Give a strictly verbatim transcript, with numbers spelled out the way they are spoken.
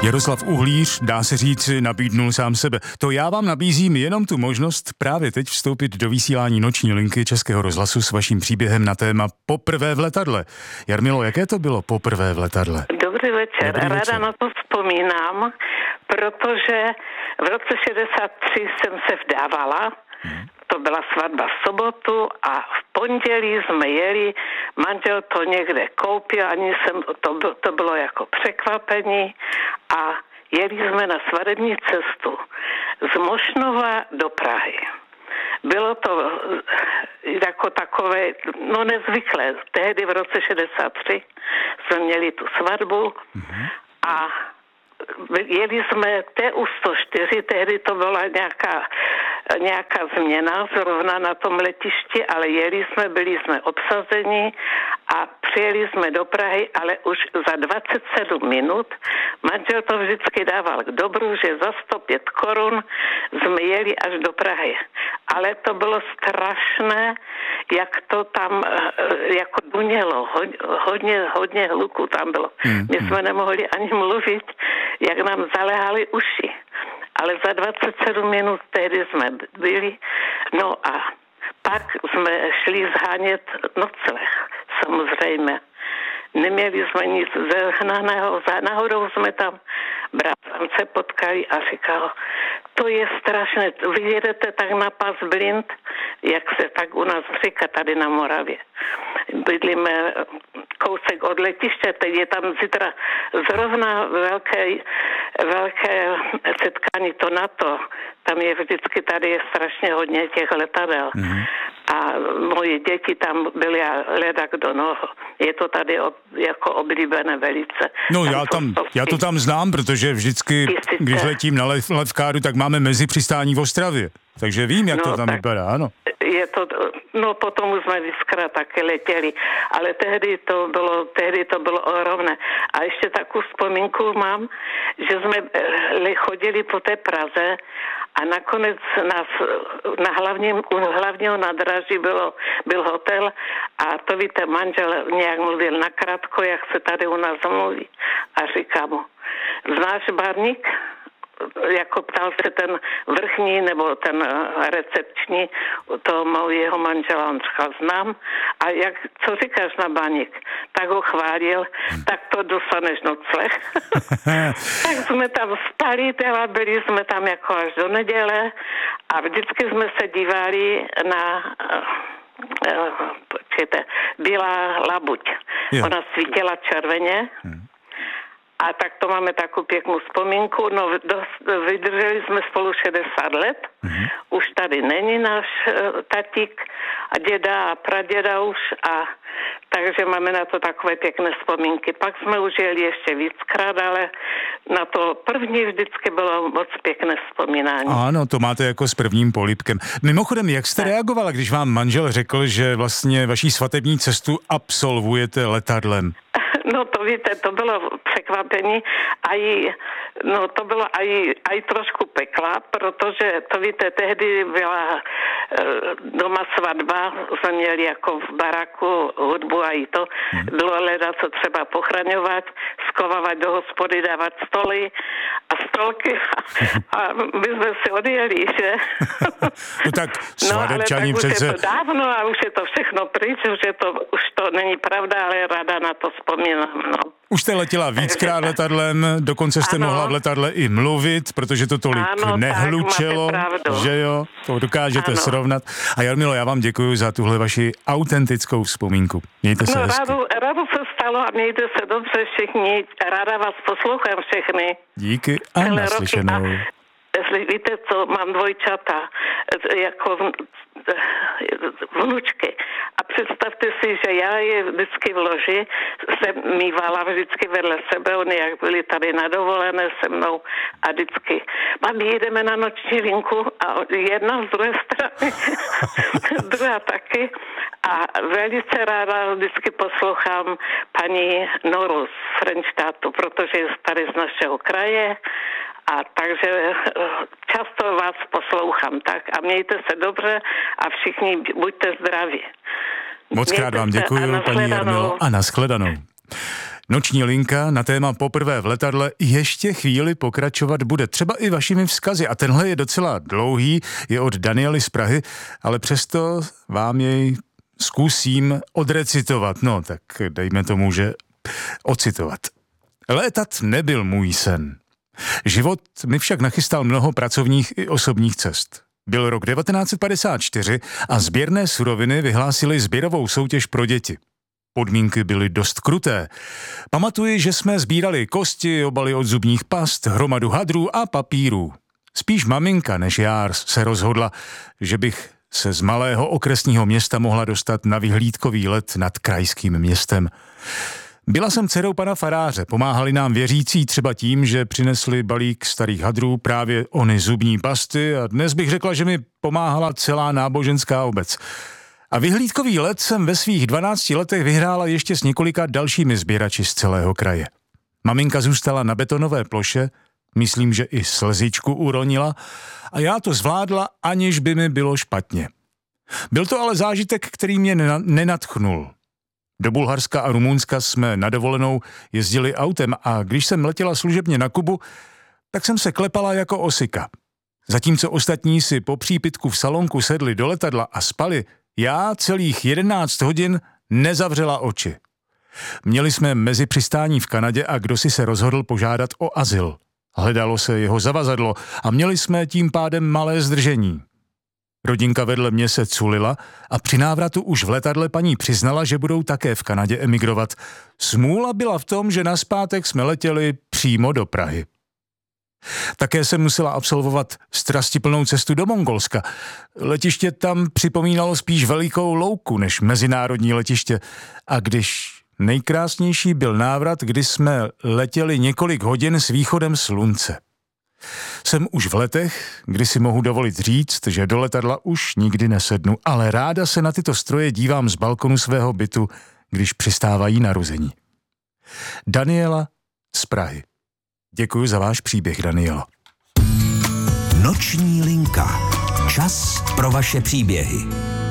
Jaroslav Uhlíř, dá se říct, nabídnul sám sebe. To já vám nabízím jenom tu možnost právě teď vstoupit do vysílání noční linky Českého rozhlasu s vaším příběhem na téma Poprvé v letadle. Jarmilo, jaké to bylo poprvé v letadle? Dobrý večer. Dobrý večer. Ráda na to vzpomínám, protože v roce šedesát tři jsem se vdávala. Hmm. To byla svatba v sobotu a v pondělí jsme jeli, manžel to někde koupil, ani jsem, to, to bylo jako překvapení a jeli jsme na svadební cestu z Mošnova do Prahy. Bylo to jako takové, no nezvyklé. Tehdy v roce šedesát tři jsme měli tu svatbu mm-hmm. a jeli jsme T U sto čtyři, tehdy to byla nějaká, nějaká změna zrovna na tom letišti, ale jeli jsme, byli jsme obsazeni a přijeli jsme do Prahy, ale už za dvacet sedm minut. Manžel to vždycky dával k dobru, že za sto pět korun jsme jeli až do Prahy. Ale to bylo strašné, jak to tam jako dunělo. Hodně, hodně hluku tam bylo. My jsme nemohli ani mluvit, jak nám zaléhaly uši. Ale za dvacet sedm minut tehdy jsme byli. No a pak jsme šli zhánět nocleh, samozřejmě. Neměli jsme nic zehnaného. Za náhodou jsme tam bratrance potkali a říkal, to je strašné, vy jedete tak na pas blind, jak se tak u nás říká tady na Moravě. Bydlíme kousek od letiště, teď je tam zítra zrovna velké, velké setkání to NATO. Tam je vždycky, tady je strašně hodně těch letadel. Mm-hmm. A moje děti tam byly a leda kdo, no, je to tady ob, jako oblíbené velice. No tam já, tam, já to tam znám, protože vždycky, tisíce. Když letím na lev, Levkádu, tak máme mezi přistání v Ostravě. Takže vím, jak no, to tam vypadá, ano. Je to, no potom jsme víckrát taky letěli, ale tehdy to bylo, tehdy to bylo ohromné. A ještě takovou vzpomínku mám, že jsme chodili po té Praze a nakonec nás na hlavním, u hlavního nádraží bylo, byl hotel a to víte, manžel nějak mluvil nakrátko, jak se tady u nás mluví. A říká mu, znáš Barník? Jako ptal se ten vrchní nebo ten recepční toho mého manžela, on říkal, znám. A jak, co říkáš na Baník? Tak ho chválil, tak to dostaneš nocleh. Tak jsme tam spali, teda byli jsme tam jako až do neděle a vždycky jsme se dívali na počkejte, Bílá labuť. Jo. Ona svítila červeně. Hmm. A tak to máme takovou pěknou vzpomínku. No, dost, vydrželi jsme spolu šedesát let. Mm-hmm. Už tady není náš uh, tatík a děda a praděda už. A takže máme na to takové pěkné vzpomínky. Pak jsme už jeli ještě víckrát, ale na to první vždycky bylo moc pěkné vzpomínání. Ano, to máte jako s prvním polibkem. Mimochodem, jak jste reagovala, když vám manžel řekl, že vlastně vaší svatební cestu absolvujete letadlem? No to víte, to bylo překvapení a i, no to bylo aj, aj trošku pekla, protože to víte, tehdy byla e, doma svatba, jsme měli jako v baraku hudbu a i to hmm. bylo leda, co třeba pochraňovat, skovávat do hospody, dávat stoly a stolky a, a my jsme si odjeli, že? No tak svadebčani no, ale tak přece... už je to dávno a už je to všechno pryč, už, je to, už to není pravda, ale ráda na to vzpomínám. No. Už jste letěla víckrát letadlem, dokonce jste ano. mohla v letadle i mluvit, protože to tolik ano, nehlučelo, že jo, to dokážete ano. srovnat. A Jarmilo, já vám děkuji za tuhle vaši autentickou vzpomínku. Mějte se no, hezky. Rádu, rádu se stalo a mějte se dobře všichni. Ráda vás poslouchám všechny. Díky a Celé naslyšenou. Víte co, mám dvojčata, jako vnučky. A představte si, že já je vždycky v loži jsem mývala vždycky vedle sebe, oni jak byli tady na dovolené se mnou a vždycky, mami, jdeme na noční linku a jedna z druhé strany, druhá taky. A velice ráda vždycky poslouchám paní Noru z Frenštátu, protože je tady z našeho kraje. A takže často vás poslouchám, tak a mějte se dobře a všichni buďte zdraví. Moc krát vám děkuji, paní Jarmilo, a nashledanou. Noční linka na téma Poprvé v letadle ještě chvíli pokračovat bude. Třeba i vašimi vzkazy. A tenhle je docela dlouhý, je od Daniely z Prahy, ale přesto vám jej zkusím odrecitovat. No, tak dejme tomu, že ocitovat. Létat nebyl můj sen. Život mi však nachystal mnoho pracovních i osobních cest. Byl rok devatenáct set padesát čtyři a sběrné suroviny vyhlásily sběrovou soutěž pro děti. Podmínky byly dost kruté. Pamatuji, že jsme sbírali kosti, obaly od zubních past, hromadu hadrů a papírů. Spíš maminka než já se rozhodla, že bych se z malého okresního města mohla dostat na vyhlídkový let nad krajským městem. Byla jsem dcerou pana faráře, pomáhali nám věřící třeba tím, že přinesli balík starých hadrů, právě ony zubní pasty a dnes bych řekla, že mi pomáhala celá náboženská obec. A vyhlídkový let jsem ve svých dvanácti letech vyhrála ještě s několika dalšími sběrači z celého kraje. Maminka zůstala na betonové ploše, myslím, že i slzičku uronila a já to zvládla, aniž by mi bylo špatně. Byl to ale zážitek, který mě nenadchnul. Do Bulharska a Rumunska jsme na dovolenou jezdili autem a když jsem letěla služebně na Kubu, tak jsem se klepala jako osika. Zatímco ostatní si po přípitku v salonku sedli do letadla a spali, já celých jedenáct hodin nezavřela oči. Měli jsme mezi přistání v Kanadě a kdosi se rozhodl požádat o azyl. Hledalo se jeho zavazadlo a měli jsme tím pádem malé zdržení. Rodinka vedle mě se culila a při návratu už v letadle paní přiznala, že budou také v Kanadě emigrovat. Smůla byla v tom, že nazpátek jsme letěli přímo do Prahy. Také jsem musela absolvovat strastiplnou cestu do Mongolska. Letiště tam připomínalo spíš velikou louku než mezinárodní letiště. A když nejkrásnější byl návrat, kdy jsme letěli několik hodin s východem slunce. Jsem už v letech, kdy si mohu dovolit říct, že do letadla už nikdy nesednu, ale ráda se na tyto stroje dívám z balkonu svého bytu, když přistávají narození. Daniela z Prahy. Děkuji za váš příběh, Danielo. Noční linka. Čas pro vaše příběhy.